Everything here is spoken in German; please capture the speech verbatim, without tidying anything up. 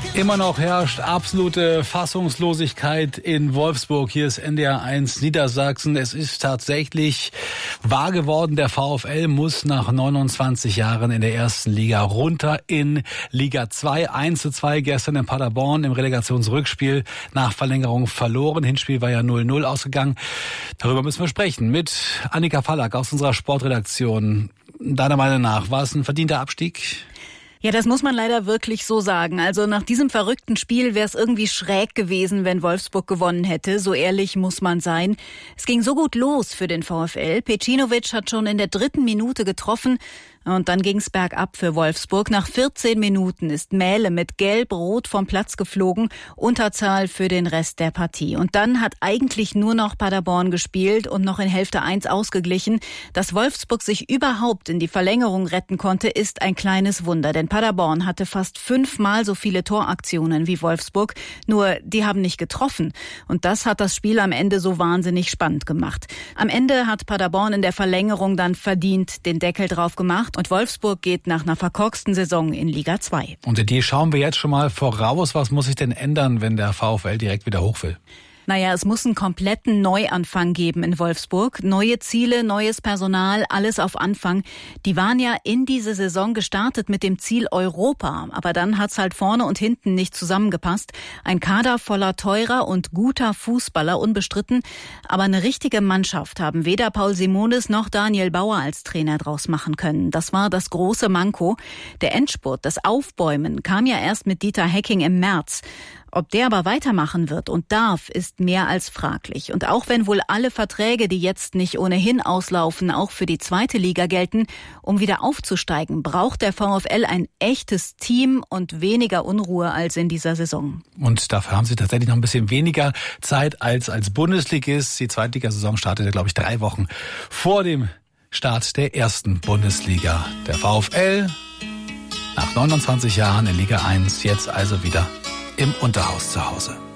Immer noch herrscht absolute Fassungslosigkeit in Wolfsburg. Hier ist N D R eins Niedersachsen. Es ist tatsächlich wahr geworden. Der VfL muss nach neunundzwanzig Jahren in der ersten Liga runter in Liga zwei. eins zu zwei gestern in Paderborn im Relegationsrückspiel nach Verlängerung verloren. Hinspiel war ja null null ausgegangen. Darüber müssen wir sprechen mit Annika Fallack aus unserer Sportredaktion. Deiner Meinung nach, war es ein verdienter Abstieg? Ja, das muss man leider wirklich so sagen. Also nach diesem verrückten Spiel wäre es irgendwie schräg gewesen, wenn Wolfsburg gewonnen hätte. So ehrlich muss man sein. Es ging so gut los für den VfL. Pecinovic hat schon in der dritten Minute getroffen. Und dann ging's bergab für Wolfsburg. Nach vierzehn Minuten ist Mähle mit Gelb-Rot vom Platz geflogen. Unterzahl für den Rest der Partie. Und dann hat eigentlich nur noch Paderborn gespielt und noch in Hälfte eins ausgeglichen. Dass Wolfsburg sich überhaupt in die Verlängerung retten konnte, ist ein kleines Wunder. Denn Paderborn hatte fast fünfmal so viele Toraktionen wie Wolfsburg. Nur die haben nicht getroffen. Und das hat das Spiel am Ende so wahnsinnig spannend gemacht. Am Ende hat Paderborn in der Verlängerung dann verdient den Deckel drauf gemacht. Und Wolfsburg geht nach einer verkorksten Saison in Liga zwei. Und die schauen wir jetzt schon mal voraus. Was muss sich denn ändern, wenn der VfL direkt wieder hoch will? Naja, es muss einen kompletten Neuanfang geben in Wolfsburg. Neue Ziele, neues Personal, alles auf Anfang. Die waren ja in diese Saison gestartet mit dem Ziel Europa. Aber dann hat's halt vorne und hinten nicht zusammengepasst. Ein Kader voller teurer und guter Fußballer, unbestritten. Aber eine richtige Mannschaft haben weder Paul Simonis noch Daniel Bauer als Trainer draus machen können. Das war das große Manko. Der Endspurt, das Aufbäumen, kam ja erst mit Dieter Hecking im März. Ob der aber weitermachen wird und darf, ist mehr als fraglich. Und auch wenn wohl alle Verträge, die jetzt nicht ohnehin auslaufen, auch für die zweite Liga gelten, um wieder aufzusteigen, braucht der VfL ein echtes Team und weniger Unruhe als in dieser Saison. Und dafür haben sie tatsächlich noch ein bisschen weniger Zeit als als Bundesligist. Die Zweitligasaison startete, glaube ich, drei Wochen vor dem Start der ersten Bundesliga. Der VfL nach neunundzwanzig Jahren in Liga eins jetzt also wieder im Unterhaus zu Hause.